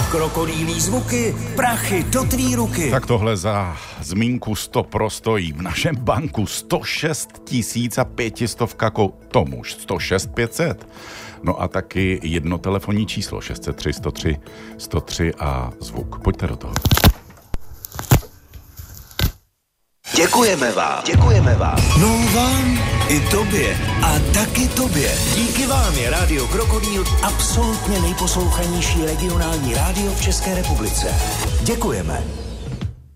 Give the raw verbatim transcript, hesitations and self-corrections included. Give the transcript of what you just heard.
Krokodýlí zvuky, prachy do tvý ruky. Tak tohle za zmínku sto pro stojí. V našem banku sto šest tisíc a pětistovka kou... Tomuž sto šest pět set. No a taky jedno telefonní číslo šest set tři sto tři sto tři a zvuk. Pojďte do toho. Děkujeme vám, děkujeme vám. No vám i tobě. A taky tobě. Díky vám je Rádio Krokodýl absolutně nejposlouchanější regionální rádio v České republice. Děkujeme.